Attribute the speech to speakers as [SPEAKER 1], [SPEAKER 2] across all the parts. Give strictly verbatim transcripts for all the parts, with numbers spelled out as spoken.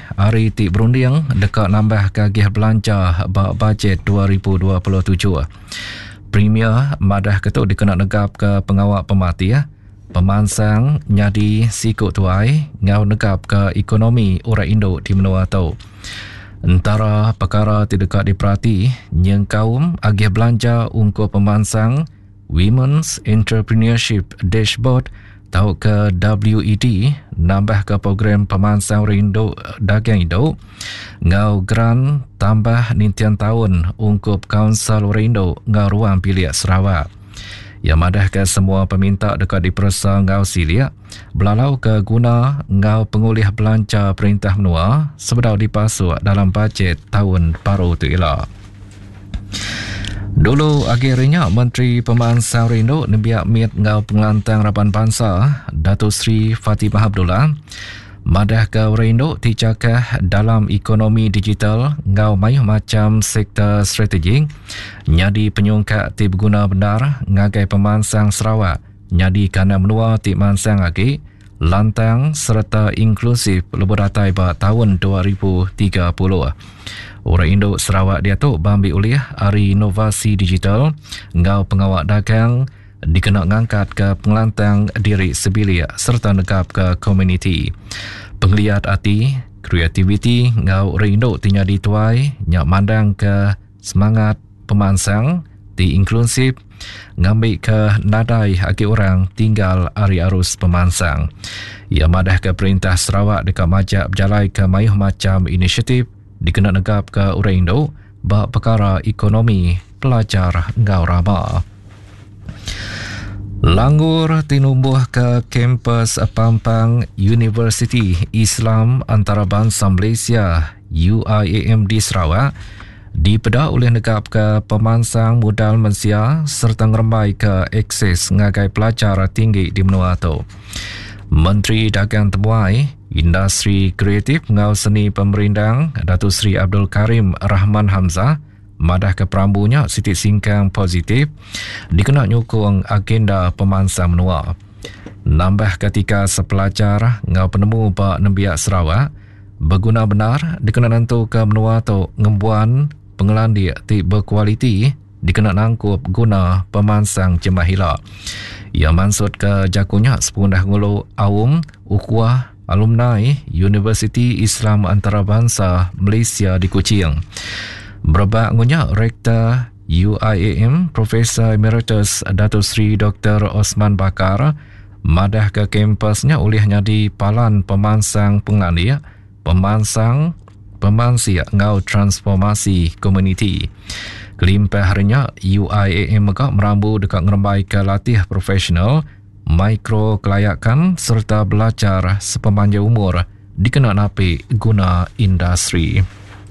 [SPEAKER 1] hari ti berunding dekat nambah kagih belanja bak bajet dua ribu dua puluh tujuh. Premier madah ketuk dikena negap ke pengawak pemati ya. Pemansang nyadi sikut tuai ngau negap ke ekonomi orang Indo di menua tau. Antara perkara tidak diperhati yang kaum agih belanja untuk pemansang Women's Entrepreneurship Dashboard tau ke W E D nambah ke program pemansang Indo dagang Indo ngau grant tambah nintian tahun untuk Kaunsil Indo ngau ruang pilihan Sarawak. Yang madah ke semua peminta dekat diperasa ngau silia belalau ke guna ngau pengulih belanja perintah menua sebedau dipasuk dalam bajet tahun baru tu ialah. Dulu akhirnya Menteri Pemansang Indo Nebiak Mit ngau pengelantang Raban Bangsa Datuk Seri Fatimah Abdullah madah ke Indo dicakah dalam ekonomi digital ngau mayuh macam sektor strategik nyadi penyungkat ti berguna benar ngagai pemansang Sarawak nyadi kana menua ti mansang lagi lantang serta inklusif leburatai ba tahun dua ribu tiga puluh. Orang Indo Sarawak dia tu bambi uliah hari inovasi digital ngau pengawak dagang dikena ngangkat ke pengelantang diri sebilia serta negap ke komuniti. Penglihat hati, kreativiti ngau orang Indo tinya dituai nyak mandang ke semangat pemansang di inklusif ngambil ke nadai haki orang tinggal ari arus pemansang. Ia madah ke perintah Sarawak dekat majak berjalai ke mayuh macam inisiatif dikena negap ke orang Indo bak perkara ekonomi pelajar ngau rama. Langgur tinumbuh ke kampus Pampang University Islam Antarabangsa Malaysia U I A M di Sarawak dipeda oleh negap ke pemansang modal Malaysia serta ngerembai ke akses ngagai pelajar tinggi di menua tu. Menteri Dagang Temuai Industri Kreatif ngau seni pemerintang Datuk Seri Abdul Karim Rahman Hamzah madah ke perambunya sitik singkang positif dikena nyokong agenda pemansang menua. Nambah ketika sepelajar ngau penemu bak Nembiak Sarawak berguna benar dikena nantu ke menua tu ngembuan pengelandi ti berkualiti dikena nangkup guna pemansang jemahila. Ia mansud ke jakunya sepundah ngulu awum ukhuwah alumni Universiti Islam Antarabangsa Malaysia di Kuching. Berbak ngunya Rektor U I A M Profesor Emeritus Datuk Seri Doktor Osman Bakar madah ke kampusnya olehnya di Palan Pemansang Penglani Pemansang Pemansi ngau transformasi komuniti. Kelimpah harinya U I A M juga merambu dekat ngerembai ke latih profesional, mikro kelayakan serta belajar sepemanjang umur dikena napi guna industri.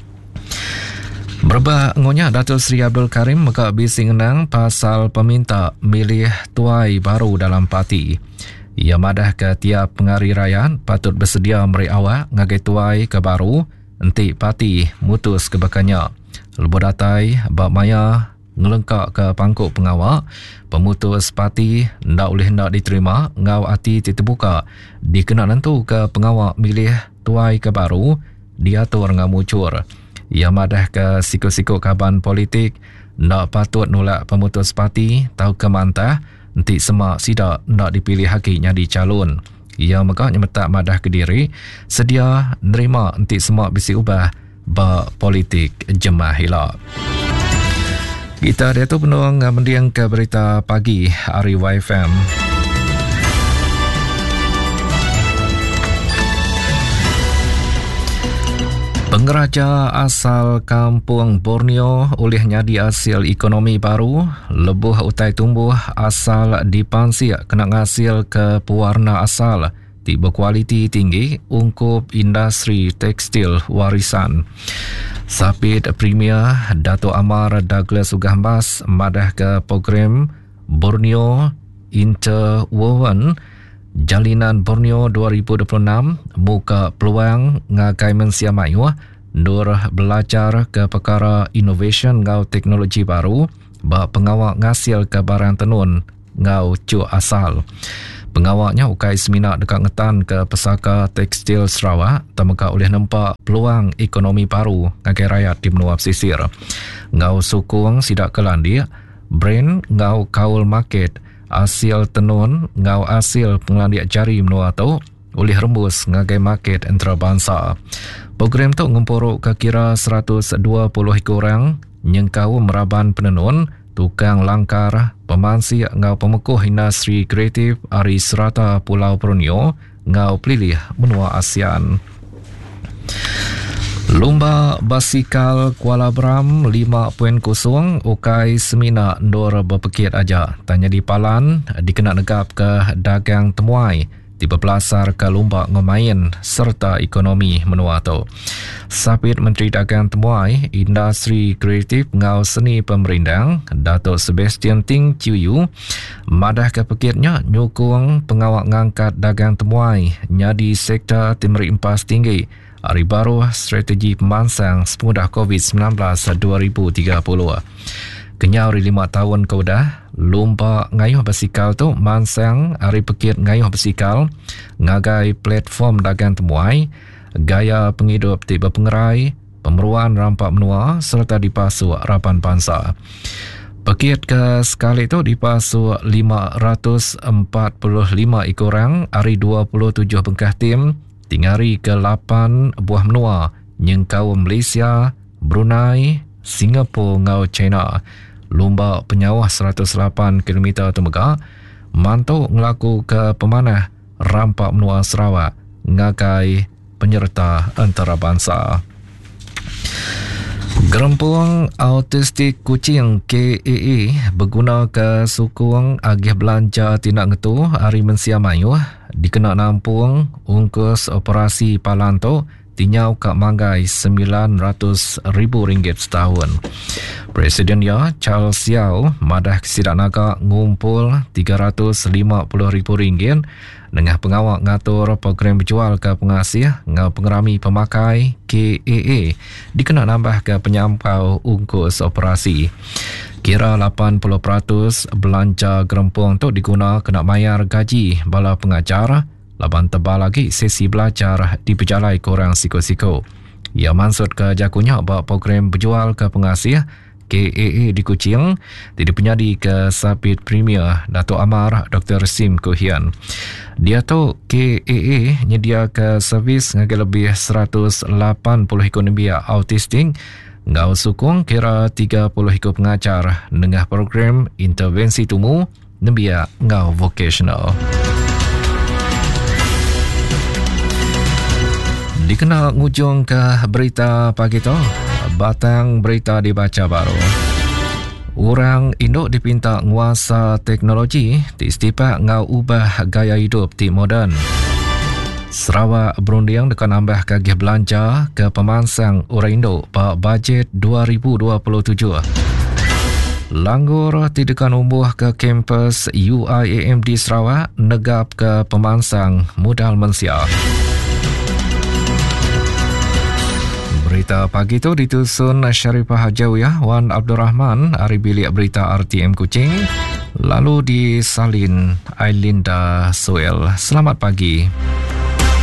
[SPEAKER 1] Berbah ngonya Datuk Seri Abdul Karim maka bising nang pasal peminta milih tuai baru dalam parti. Ia madah ke tiap pengari rayaan patut bersedia meri awak ngagai tuai ke baru enti parti mutus kebakannya. Lebuh datai bab maya ngelengkak ke pangkuk pengawak pemutus parti ndak boleh ndak diterima ngau hati terbuka dikena nentu ke pengawak milih tuai ke baru diatur ngau mucur. Ia madah ke sikut-sikut kaban politik ndak patut nolak pemutus parti tahu ke mantah nanti semak sidak ndak dipilih haki nyadi calon. Ia maka nyemetak madah ke diri sedia nerima nanti semak bisi ubah ba politik jemahila. Kita dia tu penuang mendiang ke berita pagi Ari Y F M. Pengeraja asal kampung Borneo olehnya di hasil ekonomi baru lebuh utai tumbuh asal dipansi kena ngasil ke pewarna asal tiba kualiti tinggi ungkup industri tekstil warisan. Sapit Premier Dato' Amar Douglas Ugahmas madah ke program Borneo Interwoven Jalinan Borneo dua ribu dua puluh enam muka peluang ngagai mensia mayu nur belajar ke perkara innovation ngau teknologi baru bak pengawak ngasil ke barang tenun ngau cu asal. Pengawaknya ukai seminar dekat ngetan ke pesaka tekstil Sarawak temeka oleh nampak peluang ekonomi baru ngagai rakyat di benua pesisir. Ngau sukung sidak kelandi, brand ngau kaul market, asil tenun ngau asil pengelandiak jari menua tu oleh rembus ngagai market antarabangsa. Program tu ngumpuruk ke kira seratus dua puluh orang nyengkau meraban penenun, tukang langkar, pemansi ngau pemekuh industri kreatif ari serata Pulau Borneo ngau pelilih benua ASEAN. Lomba basikal Kuala Bram lima titik kosong ukai semina ndor berpekit aja. Tanya di Palan, dikena negap ke dagang temuai, tiba belasar ke lomba ngemain serta ekonomi menua tu. Sapit Menteri Dagang Temuai, Industri Kreatif ngau seni pemerintah, Datuk Sebastian Ting Chiu Yu, madah ke pekitnya nyukung pengawak ngangkat dagang temuai nyadi sektor timur impas tinggi. Hari baru strategi pemansang semudah covid sembilan belas dua ribu tiga puluh. Kenyau ri lima tahun ke udah, lomba ngayuh basikal tu mansang hari pekit ngayuh basikal ngagai platform dagang temuai, gaya penghidup tiba pengerai, pemeruan rampak menua serta dipasu harapan bangsa. Pekit ke sekali itu dipasu lima ratus empat puluh lima ekorang hari dua puluh tujuh bengkah tim, tingari ke lapan buah menua nyengkau Malaysia, Brunei, Singapura ngau China. Lomba penyawah seratus lapan kilometer temega mantuk ngelaku ke pemanah rampak menua Sarawak ngagai penyerta antarabangsa. Gerempung Autistik Kuching K A A berguna ke sukung agih belanja tindak ngetu hari mensia mayuh dikena nampung ungkus operasi palanto tinyau kak manggai sembilan ratus ribu ringgit setahun. Presiden ya Charles Yao madah kesidak naga ngumpul tiga ratus lima puluh ribu ringgit dengan pengawak ngatur program berjual ke pengasih ngau pengerami pemakai K A A dikena nambah ke penyampau ungkus operasi. Kira lapan puluh peratus belanja gerempung tu diguna kena mayar gaji bala pengajar. Laban tebal lagi sesi belajar di pejalai korang siko-siko. Ia maksud ke jakunya bahawa program berjual ke pengasih K A A di Kuching tidak penyadi ke Sapit Premier Dato' Amar Doktor Sim Kuhian. Dia tu K A A nyedia ke servis ngagai lebih seratus lapan puluh ekonomi autistik ngau sukung kira tiga puluh ekor pengajar dengan program intervensi tumu nembia ngau vocational. Dikenal ngujung ke berita pagi tu, batang berita dibaca baru. Orang Induk dipinta nguasa teknologi, istipak ngau ubah gaya hidup ti moden. Sarawak berunding dekat nambah kagih belanja ke pemansang orang Induk pada bajet dua ribu dua puluh tujuh. Langgur tidekan umbuh ke kampus U I A M D Sarawak negap ke pemansang modal mensia. Berita pagi itu ditusun Syarifah Hajawiyah Wan Abdul Rahman hari bilik berita R T M Kuching, lalu disalin Ailinda Soel. Selamat pagi.